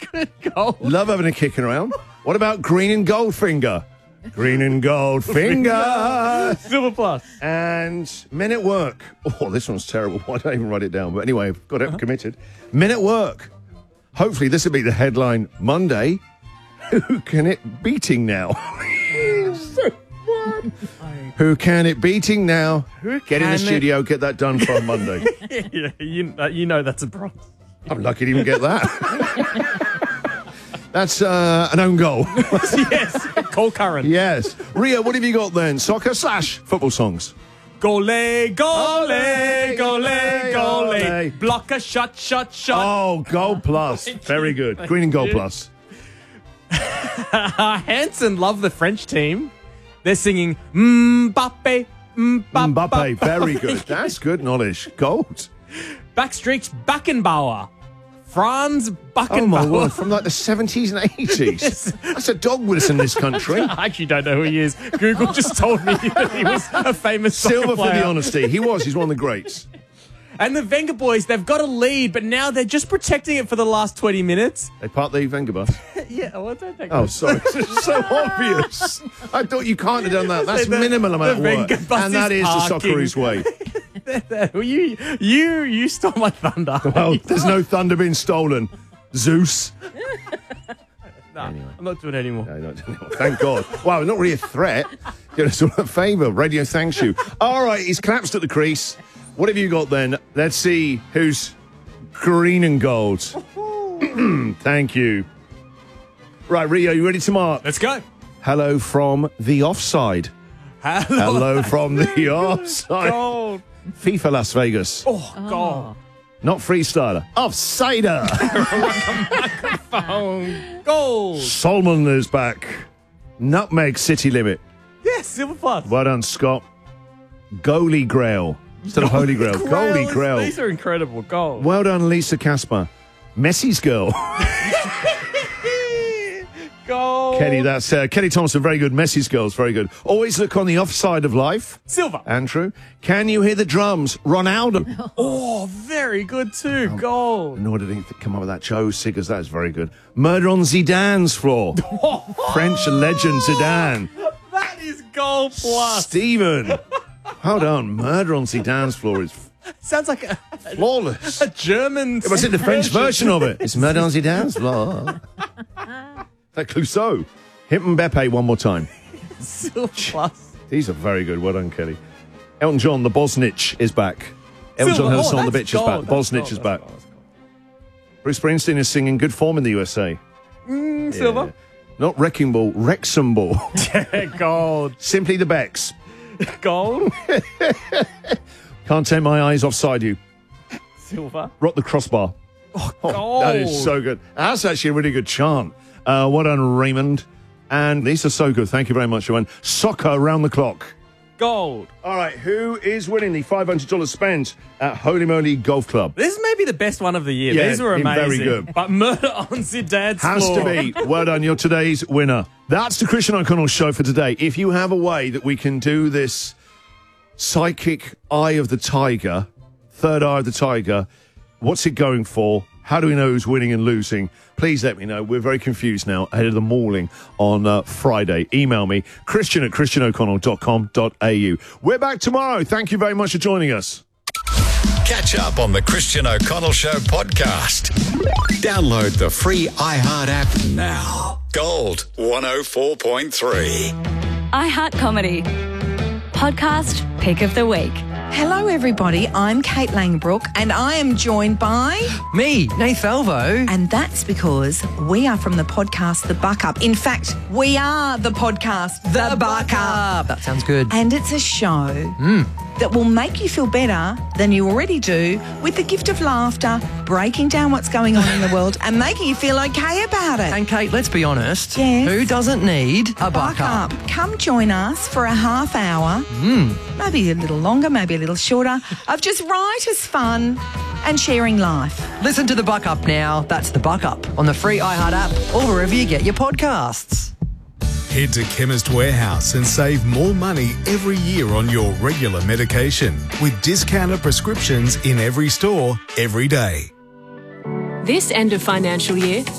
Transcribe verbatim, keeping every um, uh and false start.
Gold. Love having a kicking around. What about green and gold finger? Green and gold finger. Silver plus. And men at work. Oh, this one's terrible. Why did I even write it down? But anyway, I've got it uh-huh. committed. Men at work. Hopefully this will be the headline Monday. Who can it beating now? So fun. Who can it beating now? Who get in the it... studio, get that done for Monday. yeah, you, uh, you know that's a bronze. I'm lucky to even get that. That's uh, an own goal. Yes, Cole Curran. Yes. Ria, what have you got then? Soccer slash football songs. Gole, gole, gole, gole. Blocker, shot, shot, shot. Oh, gold plus. Very good. Green and gold plus. Hanson love the French team. They're singing Mbappe, Mbappe. Mbappe, very good. That's good knowledge. Gold. Backstreet's Beckenbauer. Franz Beckenbauer. Oh, my word. From like the seventies and eighties. Yes. That's a dog with us in this country. I actually don't know who he is. Google just told me that he was a famous soccer Silver player. for the honesty. He was. He's one of the greats. And the Wenger boys, they've got a lead, but now they're just protecting it for the last twenty minutes. They part the Wenger bus. Yeah, well, don't think Oh, sorry. It's so obvious. I thought you can't have done that. That's the, minimal amount of work. Bus And that is parking. the Socceroos way. you, you, you stole my thunder. Well, there's no thunder being stolen. Zeus. No, anyway. I'm not doing it anymore. No, not doing it. Thank God. Wow, not really a threat. Doing us all a favour. Radio thanks you. All right, he's collapsed at the crease. What have you got then? Let's see who's green and gold. Thank you. Right, Rio, you ready to mark? Let's go. Hello from the offside. Hello, Hello from the offside. Gold. FIFA Las Vegas. Oh, gold. Not freestyler. Offsider. Microphone. Gold. Solomon is back. Nutmeg City Limit. Yes, silver plus. Well done, Scott. Goalie Grail. Instead of Holy Grail. Goalie Grail. These are incredible. Gold. Well done, Lisa Casper. Messi's girl. Gold. Kenny, that's uh, Kenny Thompson. Very good. Messi's girl's very good. Always look on the offside of life. Silver. Andrew. Can you hear the drums? Ronaldo. Oh, very good too. Gold. Nor did he come up with that. Joe Siggers. That is very good. Murder on Zidane's floor. French legend Zidane. That is gold plus. Stephen. Well done. Murder on Zidane's floor is Sounds like a, flawless. a German. It was in the French version of it. It's Murder on Zidane's floor. That Clouseau. Hit Mbappe one more time. Silver plus. These are very good. Well done, Kelly. Elton John, the Bosnich is back. Elton Silver. John has a Oh, song, The that's Bitch is gold. back. That's Bosnich gold. is That's back. gold. That's gold. Bruce Springsteen is singing good form in the U S A. Mm, silver. Yeah. Not Wrecking Ball, Wrexham Ball. Gold. Simply the Becks. Gold. Can't take my eyes offside you. Silver. Rock the Crossbar. Oh, Oh, gold. that is so good. That's actually a really good chant. Uh, well done, Raymond. And these are so good. Thank you very much, everyone. Soccer around the clock. Gold. All right, who is winning the five hundred dollars spent at Holy Moly Golf Club? This may be the best one of the year. Yeah, These were been amazing. very good. But Murder on Zidane's Has floor. to be. Well done. You're today's winner. That's the Christian O'Connell show for today. If you have a way that we can do this psychic eye of the tiger, third eye of the tiger, what's it going for? How do we know who's winning and losing? Please let me know. We're very confused now ahead of the mauling on uh, Friday. Email me, christian at christian o'connell dot com dot a u. We're back tomorrow. Thank you very much for joining us. Catch up on the Christian O'Connell Show podcast. Download the free iHeart app now. Gold one oh four point three. iHeart Comedy. Podcast Pick of the Week. Hello, everybody. I'm Kate Langbrook, and I am joined by... Me, Nath Alvo. And that's because we are from the podcast The Buck Up. In fact, we are the podcast The, the Buck Up. That sounds good. And it's a show Mm. that will make you feel better than you already do with the gift of laughter, breaking down what's going on in the world and making you feel okay about it. And Kate, let's be honest. Yes? Who doesn't need a buck, Buck up. Come join us for a half hour, mm. maybe a little longer, maybe a little shorter, of just right as fun and sharing life. Listen to the Buck Up now. That's the Buck Up on the free iHeart app or wherever you get your podcasts. Head to Chemist Warehouse and save more money every year on your regular medication with discounted prescriptions in every store, every day. This end of financial year,